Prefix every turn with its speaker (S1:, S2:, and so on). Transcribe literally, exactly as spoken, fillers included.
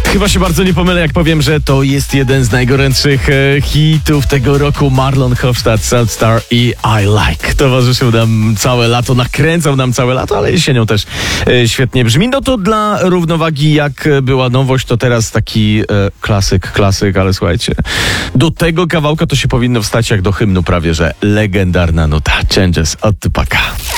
S1: Chyba się bardzo nie pomylę, jak powiem, że to jest jeden z najgorętszych e, hitów tego roku. Marlon Hofstadt, South Star i I Like. Towarzyszył nam całe lato, nakręcał nam całe lato, ale jesienią też e, świetnie brzmi. No to dla równowagi, jak była nowość, to teraz taki e, klasyk, klasyk, ale słuchajcie, do tego kawałka to się powinno wstać jak do hymnu prawie, że legendarna nuta Changes od Tupaka.